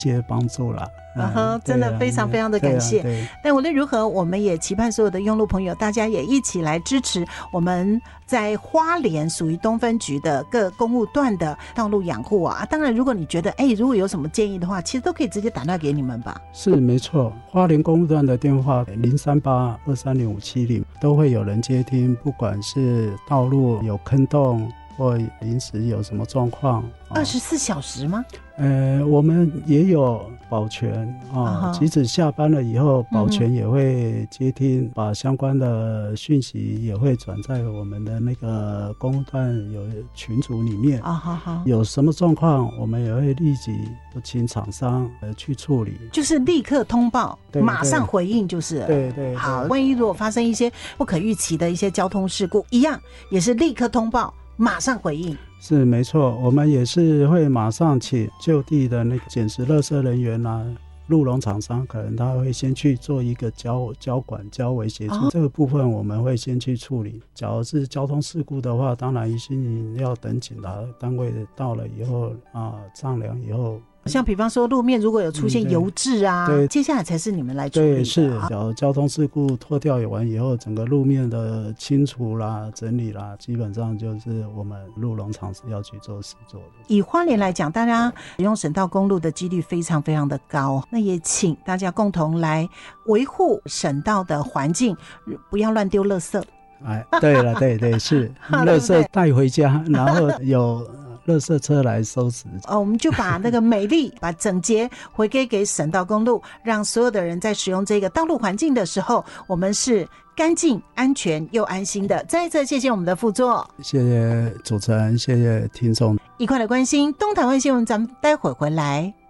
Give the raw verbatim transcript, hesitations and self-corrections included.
些帮助啦。 嗯哼，真的非常非常的感谢。 对啊对， 但无论如何，我们也期盼所有的用路朋友，大家也一起来支持我们在花莲属于东分局的各公路段的道路养护啊。当然，如果你觉得哎，如果有什么建议的话，其实都可以直接打电话给你们吧。 是没错，花莲公路段的电话零三八二三零五七零都会有人接听，不管是道路有坑洞或临时有什么状况。 二十四小时吗？ 呃，我们也有保全啊，即使下班了以后，保全也会接听，嗯、把相关的讯息也会转在我们的那个公路段有群组里面。 啊，好好， 有什么状况，我们也会立即请厂商呃去处理， 就是立刻通报， 对对马上回应，就是了。 对 对, 对。 好，万一如果发生一些不可预期的一些交通事故，一样也是立刻通报，马上回应。 是没错，我们也是会马上请就地的那个捡拾垃圾人员啊，路容厂商可能他会先去做一个交交管交维协助、哦、这个部分我们会先去处理。假如是交通事故的话，当然一定要等警察单位到了以后啊，丈量以后， 像比方说路面如果有出现油渍啊、嗯、接下来才是你们来处理的。 对，是交交通事故拖掉完以后，整个路面的清除啦整理啦，基本上就是我们路容厂是要去做事做的。 以花莲来讲，大家使用省道公路的几率非常非常的高，那也请大家共同来维护省道的环境，不要乱丢垃圾。 哎，对了，对对是，垃圾带回家，然后有垃圾车来收拾。 哦，我们就把那个美丽、把整洁回归给省道公路，让所有的人在使用这个道路环境的时候，我们是干净、安全又安心的。再一次谢谢我们的副座， 谢谢主持人，谢谢听众， 一块的关心。东台湾新闻，咱们待会儿回来。